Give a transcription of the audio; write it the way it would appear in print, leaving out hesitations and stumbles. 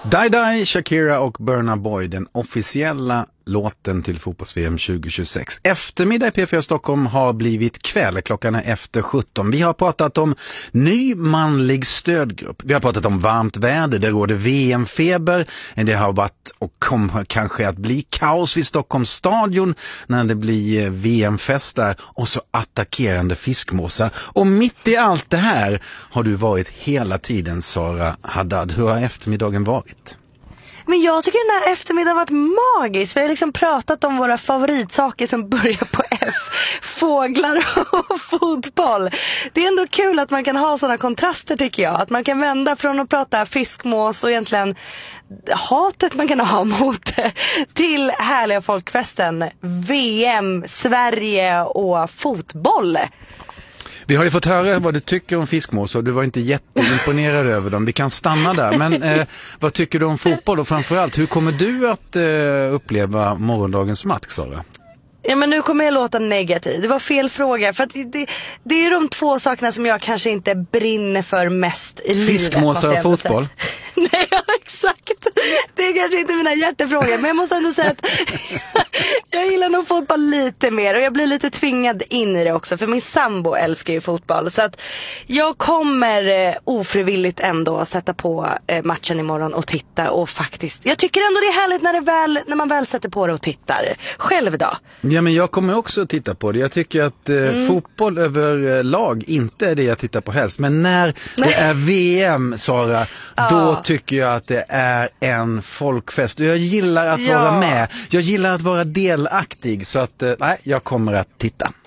Die Die, Shakira och Burna Boy, den officiella låten till fotbolls-VM 2026. Eftermiddag i P4 Stockholm har blivit kväll, klockan är efter 17. Vi har pratat om ny manlig stödgrupp. Vi har pratat om varmt väder, det råder VM-feber. Det har varit och kommer kanske att bli kaos vid Stockholms stadion när det blir VM-fest där. Och så attackerande fiskmåsar. Och mitt i allt det här har du varit hela tiden, Sara Haddad. Hur har eftermiddagen varit? Men jag tycker den här eftermiddagen har varit magisk. Vi har liksom pratat om våra favoritsaker som börjar på F. Fåglar och fotboll. Det är ändå kul att man kan ha sådana kontraster, tycker jag. Att man kan vända från att prata fiskmås och egentligen hatet man kan ha mot till härliga folkfesten, VM, Sverige och fotboll. Vi har ju fått höra vad du tycker om fiskmås och du var inte jätteimponerad över dem. Vi kan stanna där. Men vad tycker du om fotboll och framförallt, hur kommer du att uppleva morgondagens match, Sara? Ja, men nu kommer jag låta negativ. Det var fel fråga. För att det är ju de två sakerna som jag kanske inte brinner för mest i livet. Fiskmåsar och fotboll? Nej, exakt. Det är kanske inte mina hjärtefrågor. Men jag måste ändå säga att jag gillar nog fotboll lite mer. Och jag blir lite tvingad in i det också. För min sambo älskar ju fotboll. Så att jag kommer ofrivilligt ändå sätta på matchen imorgon och titta. Och faktiskt, jag tycker ändå det är härligt när man väl sätter på det och tittar. Själv då? Ja, men jag kommer också att titta på det. Jag tycker att fotboll över lag inte är det jag tittar på helst. Men när det är VM, Sara, då tycker jag att det är en folkfest. Och jag gillar att vara med. Jag gillar att vara delaktig. Så att, nej, jag kommer att titta.